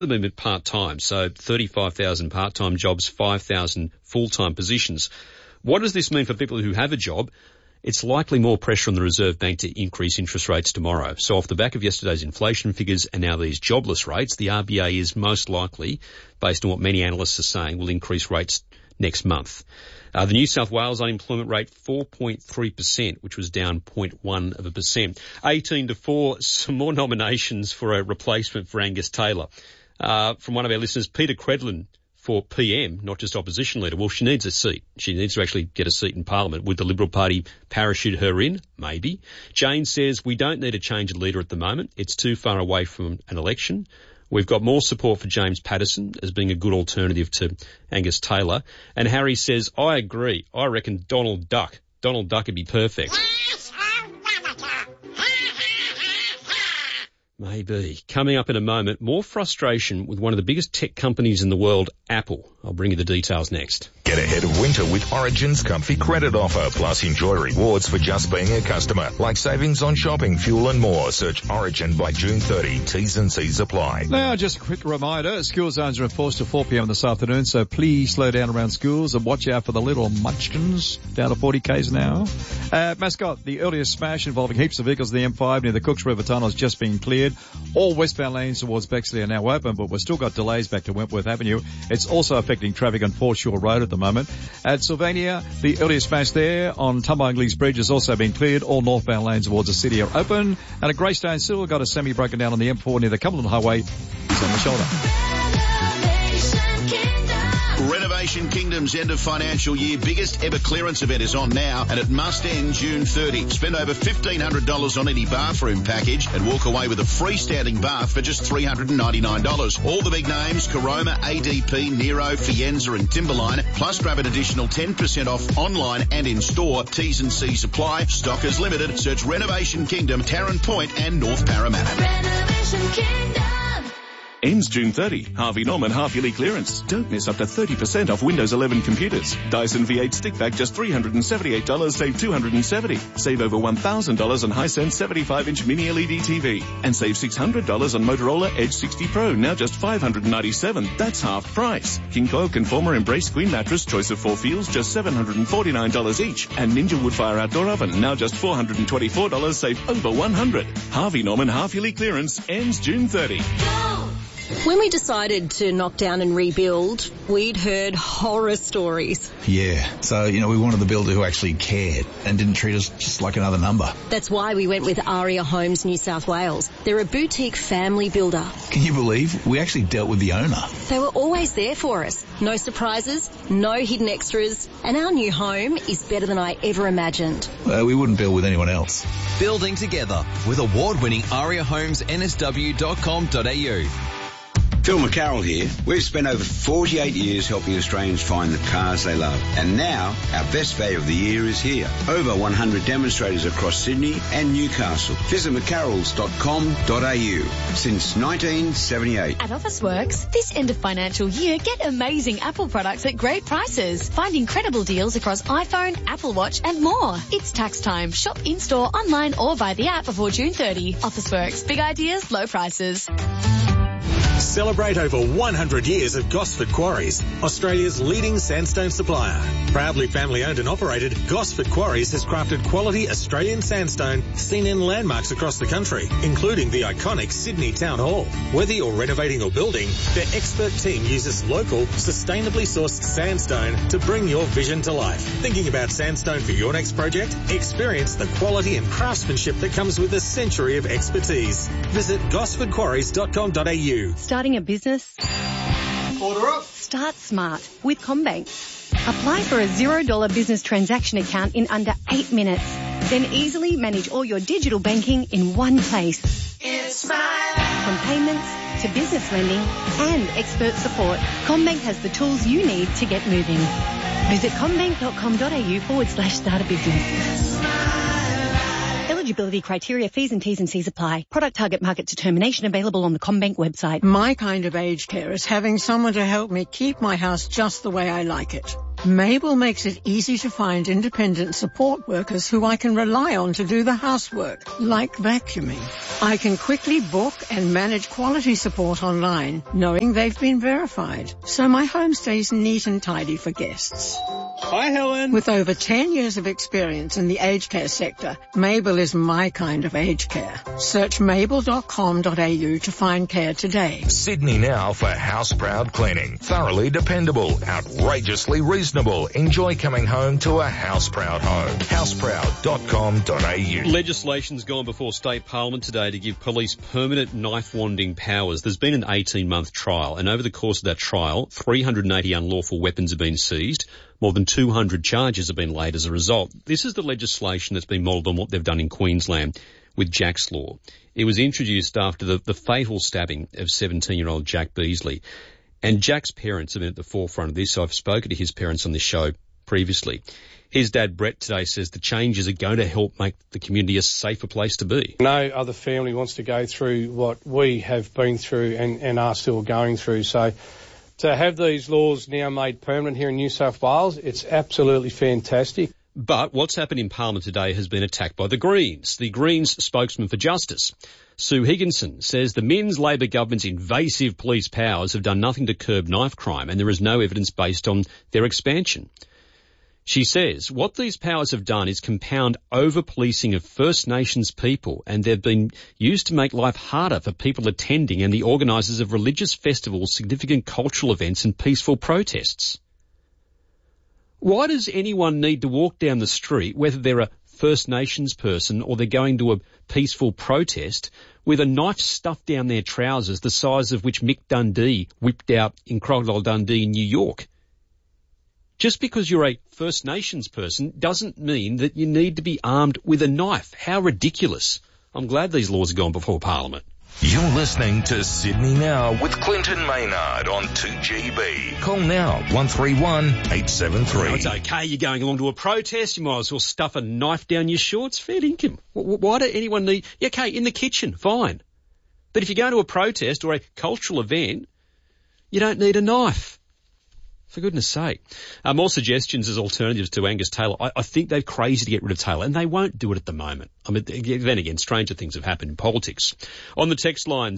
movement part-time, so 35,000 part-time jobs, 5,000 full-time positions. What does this mean for people who have a job? It's likely more pressure on the Reserve Bank to increase interest rates tomorrow. So off the back of yesterday's inflation figures and now these jobless rates, the RBA is most likely, based on what many analysts are saying, will increase rates next month. The New South Wales unemployment rate, 4.3%, which was down 0.1%. 18-4, some more nominations for a replacement for Angus Taylor. From one of our listeners, Peter Credlin, for PM, not just opposition leader. Well, she needs a seat. She needs to actually get a seat in Parliament. Would the Liberal Party parachute her in? Maybe. Jane says, we don't need a change of leader at the moment. It's too far away from an election. We've got more support for James Paterson as being a good alternative to Angus Taylor. And Harry says, I agree. I reckon Donald Duck would be perfect. Maybe. Coming up in a moment, more frustration with one of the biggest tech companies in the world, Apple. I'll bring you the details next. Get ahead of winter with Origin's comfy credit offer, plus enjoy rewards for just being a customer, like savings on shopping, fuel and more. Search Origin by June 30. T's and C's apply. Now, just a quick reminder, school zones are enforced till 4 p.m. this afternoon, so please slow down around schools and watch out for the little munchkins down to 40 k's an hour. Mascot, the earliest smash involving heaps of vehicles in the M5 near the Cooks River Tunnel has just been cleared. All westbound lanes towards Bexley are now open, but we've still got delays back to Wentworth Avenue. It's also affecting traffic on Foreshore Road at the moment. At Sylvania, the earliest smash there on Tumbangleys Bridge has also been cleared. All northbound lanes towards the city are open. And at Greystone still got a semi broken down on the M4 near the Cumberland Highway. It's on the shoulder. Renovation Kingdom's end of financial year biggest ever clearance event is on now, and it must end June 30. Spend over $1,500 on any bathroom package and walk away with a freestanding bath for just $399. All the big names, Caroma, ADP, Nero, Fienza and Timberline, plus grab an additional 10% off online and in store. T's and C's apply. Stock is limited. Search Renovation Kingdom, Tarrant Point and North Parramatta. Renovation Kingdom. Ends June 30. Harvey Norman half-yearly clearance. Don't miss up to 30% off Windows 11 computers. Dyson V8 stick vac just $378, save $270. Save over $1,000 on Hisense 75-inch mini LED TV. And save $600 on Motorola Edge 60 Pro, now just $597. That's half price. King Coil Conformer Embrace Queen Mattress, choice of 4 feels, just $749 each. And Ninja Woodfire Outdoor Oven, now just $424, save over $100. Harvey Norman half-yearly clearance ends June 30. Go! When we decided to knock down and rebuild, we'd heard horror stories. Yeah, so, we wanted the builder who actually cared and didn't treat us just like another number. That's why we went with Aria Homes New South Wales. They're a boutique family builder. Can you believe? We actually dealt with the owner. They were always there for us. No surprises, no hidden extras, and our new home is better than I ever imagined. We wouldn't build with anyone else. Building together with award-winning ariahomesnsw.com.au. Phil McCarroll here. We've spent over 48 years helping Australians find the cars they love. And now, our best value of the year is here. Over 100 demonstrators across Sydney and Newcastle. Visit mccarrolls.com.au. Since 1978. At Officeworks, this end of financial year, get amazing Apple products at great prices. Find incredible deals across iPhone, Apple Watch and more. It's tax time. Shop in-store, online or by the app before June 30. Officeworks. Big ideas, low prices. Celebrate over 100 years of Gosford Quarries, Australia's leading sandstone supplier. Proudly family owned and operated, Gosford Quarries has crafted quality Australian sandstone seen in landmarks across the country, including the iconic Sydney Town Hall. Whether you're renovating or building, their expert team uses local, sustainably sourced sandstone to bring your vision to life. Thinking about sandstone for your next project? Experience the quality and craftsmanship that comes with a century of expertise. Visit gosfordquarries.com.au. Starting a business? Order up. Start smart with CommBank. Apply for a $0 business transaction account in under 8 minutes. Then easily manage all your digital banking in one place. It's my life. From payments to business lending and expert support, CommBank has the tools you need to get moving. Visit commbank.com.au/start a business. Eligibility Eligibility criteria, fees and T's and C's apply. Product target market determination available on the CommBank website. My kind of aged care is having someone to help me keep my house just the way I like it. Mabel makes it easy to find independent support workers who I can rely on to do the housework, like vacuuming. I can quickly book and manage quality support online, knowing they've been verified, so my home stays neat and tidy for guests. Hi, Helen. With over 10 years of experience in the aged care sector, Mabel is my kind of aged care. Search mabel.com.au to find care today. Sydney Now for House Proud Cleaning. Thoroughly dependable, outrageously reasonable. Enjoy coming home to a House Proud home. houseproud.com.au. Legislation's gone before State Parliament today to give police permanent knife-wanding powers. There's been an 18-month trial, and over the course of that trial, 380 unlawful weapons have been seized. More than 200 charges have been laid as a result. This is the legislation that's been modelled on what they've done in Queensland with Jack's Law. It was introduced after the fatal stabbing of 17-year-old Jack Beasley. And Jack's parents have been at the forefront of this. I've spoken to his parents on this show previously. His dad, Brett, today says the changes are going to help make the community a safer place to be. No other family wants to go through what we have been through and are still going through. So to have these laws now made permanent here in New South Wales, it's absolutely fantastic. But what's happened in Parliament today has been attacked by the Greens. The Greens spokesman for Justice, Sue Higginson, says the Minns Labor government's invasive police powers have done nothing to curb knife crime, and there is no evidence based on their expansion. She says what these powers have done is compound over-policing of First Nations people, and they've been used to make life harder for people attending and the organisers of religious festivals, significant cultural events and peaceful protests. Why does anyone need to walk down the street, whether they're a First Nations person or they're going to a peaceful protest, with a knife stuffed down their trousers the size of which Mick Dundee whipped out in Crocodile Dundee in New York? Just because you're a First Nations person doesn't mean that you need to be armed with a knife. How ridiculous. I'm glad these laws have gone before Parliament. You're listening to Sydney Now with Clinton Maynard on 2GB. Call now, 131-873. No, it's okay, you're going along to a protest, you might as well stuff a knife down your shorts, fair income. Why do anyone need... Yeah, okay, in the kitchen, fine. But if you go to a protest or a cultural event, you don't need a knife. For goodness sake. More suggestions as alternatives to Angus Taylor. I think they're crazy to get rid of Taylor, and they won't do it at the moment. I mean, then again, stranger things have happened in politics. On the text line,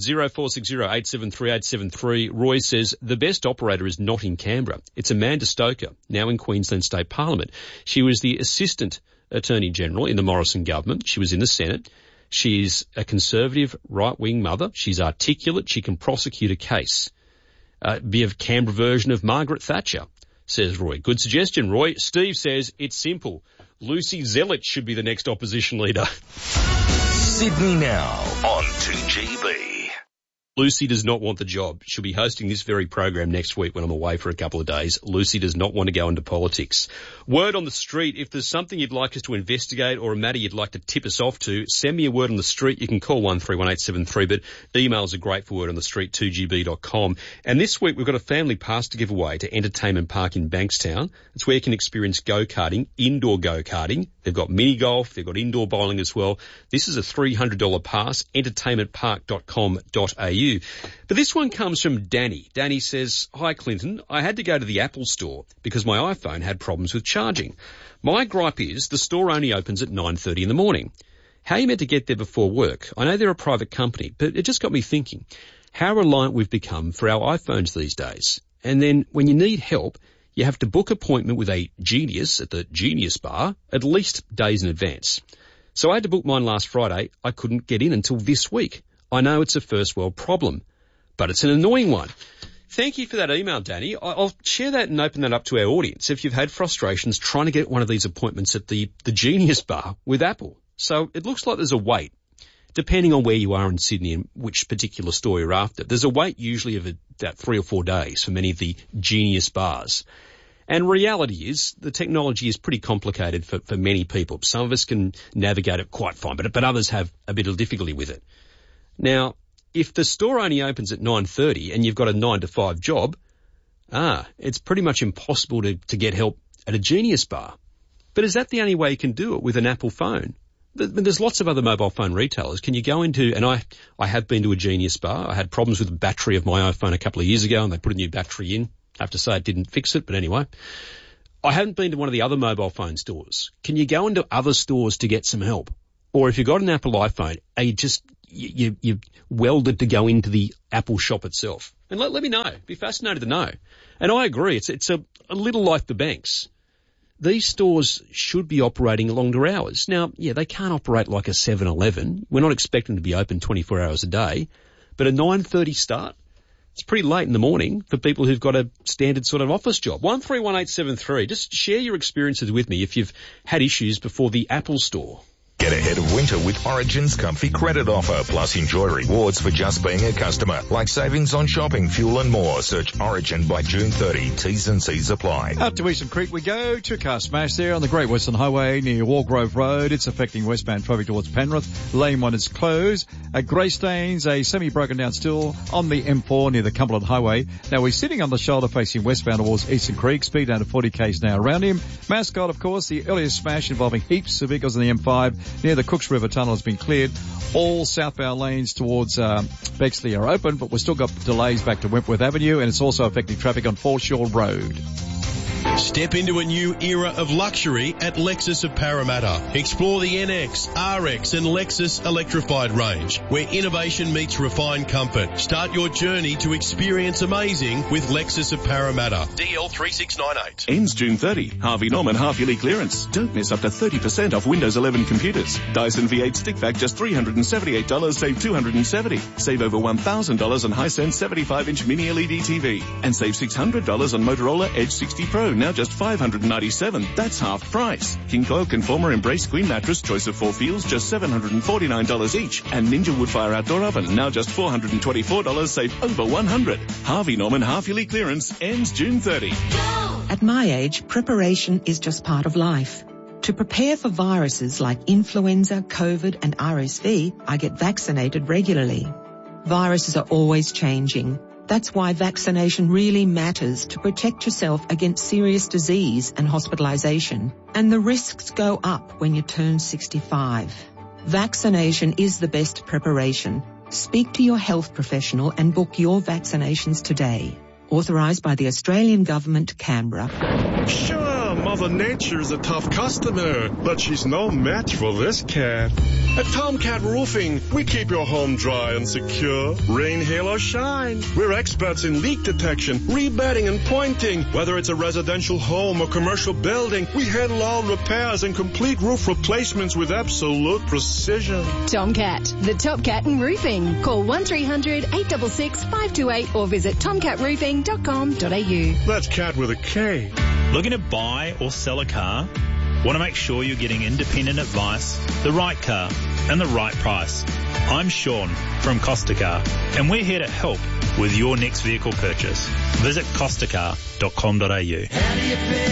0460-873-873, Roy says, the best operator is not in Canberra. It's Amanda Stoker, now in Queensland State Parliament. She was the Assistant Attorney General in the Morrison government. She was in the Senate. She's a conservative right-wing mother. She's articulate. She can prosecute a case. Be a Canberra version of Margaret Thatcher, says Roy. Good suggestion, Roy. Steve says it's simple. Lucy Zelic should be the next opposition leader. Sydney Now on 2GB. Lucy does not want the job. She'll be hosting this very program next week when I'm away for a couple of days. Lucy does not want to go into politics. Word on the street, if there's something you'd like us to investigate or a matter you'd like to tip us off to, send me a word on the street. You can call 131873, but emails are great for word on the street, 2gb.com. And this week we've got a family pass to give away to Entertainment Park in Bankstown. It's where you can experience go-karting, indoor go-karting. They've got mini golf, they've got indoor bowling as well. This is a $300 pass, entertainmentpark.com.au. But this one comes from Danny. Danny says, hi Clinton, I had to go to the Apple store because my iPhone had problems with charging. My gripe is the store only opens at 9:30 in the morning. How are you meant to get there before work? I know they're a private company, but it just got me thinking how reliant we've become for our iPhones these days. And then when you need help, you have to book an appointment with a genius at the Genius Bar at least days in advance. So I had to book mine last Friday. I couldn't get in until this week. I know it's a first world problem, but it's an annoying one. Thank you for that email, Danny. I'll share that and open that up to our audience if you've had frustrations trying to get one of these appointments at the Genius Bar with Apple. So it looks like there's a wait, depending on where you are in Sydney and which particular store you're after. There's a wait usually of about 3 or 4 days for many of the Genius Bars. And reality is the technology is pretty complicated for many people. Some of us can navigate it quite fine, but others have a bit of difficulty with it. Now, if the store only opens at 9:30 and you've got a 9 to 5 job, it's pretty much impossible to get help at a Genius Bar. But is that the only way you can do it with an Apple phone? There's lots of other mobile phone retailers. Can you go into, and I have been to a Genius Bar. I had problems with the battery of my iPhone a couple of years ago and they put a new battery in. I have to say it didn't fix it, but anyway. I haven't been to one of the other mobile phone stores. Can you go into other stores to get some help? Or if you've got an Apple iPhone, are you just, you're welded to go into the Apple shop itself? And let me know. Be fascinated to know. And I agree. It's a little like the banks. These stores should be operating longer hours. Now, yeah, they can't operate like a 7-Eleven. We're not expecting them to be open 24 hours a day. But a 9:30 start, it's pretty late in the morning for people who've got a standard sort of office job. 131873. Just share your experiences with me if you've had issues before the Apple store. Get ahead of winter with Origin's Comfy Credit Offer, plus enjoy rewards for just being a customer, like savings on shopping, fuel and more. Search Origin by June 30. T's and C's apply. Up to Eastern Creek we go. Two car smash there on the Great Western Highway near Wargrove Road. It's affecting westbound traffic towards Penrith. Lane 1 is closed. At Greystanes, a semi-broken down still on the M4 near the Cumberland Highway. Now we're sitting on the shoulder facing westbound towards Eastern Creek. Speed down to 40 k's now around him. Mascot, of course, the earliest smash involving heaps of vehicles on the M5 near the Cooks River Tunnel has been cleared. All southbound lanes towards Bexley are open, but we've still got delays back to Wentworth Avenue, and it's also affecting traffic on Foreshore Road. Step into a new era of luxury at Lexus of Parramatta. Explore the NX, RX and Lexus electrified range, where innovation meets refined comfort. Start your journey to experience amazing with Lexus of Parramatta. DL 3698. Ends June 30. Harvey Norman half-yearly clearance. Don't miss up to 30% off Windows 11 computers. Dyson V8 stick vac just $378, save $270. Save over $1,000 on Hisense 75-inch mini LED TV. And save $600 on Motorola Edge 60 Pro. Now just $597. That's half price. King Coil Conformer Embrace Queen Mattress, choice of 4 feels, just $749 each. And Ninja Woodfire Outdoor Oven, now just $424, save over $100. Harvey Norman half-yearly clearance ends June 30. At my age, preparation is just part of life. To prepare for viruses like influenza, COVID and RSV, I get vaccinated regularly. Viruses are always changing. That's why vaccination really matters to protect yourself against serious disease and hospitalization. And the risks go up when you turn 65. Vaccination is the best preparation. Speak to your health professional and book your vaccinations today. Authorised by the Australian Government, Canberra. Sure, Mother Nature's a tough customer, but she's no match for this cat. At Tomcat Roofing, we keep your home dry and secure. Rain, hail, or shine. We're experts in leak detection, rebedding, and pointing. Whether it's a residential home or commercial building, we handle all repairs and complete roof replacements with absolute precision. Tomcat, the top cat in roofing. Call 1300 866 528 or visit tomcatroofing.com.au. That's cat with a K. Looking to buy or sell a car? Want to make sure you're getting independent advice, the right car, and the right price. I'm Sean from Costa Car, and we're here to help with your next vehicle purchase. Visit costacar.com.au.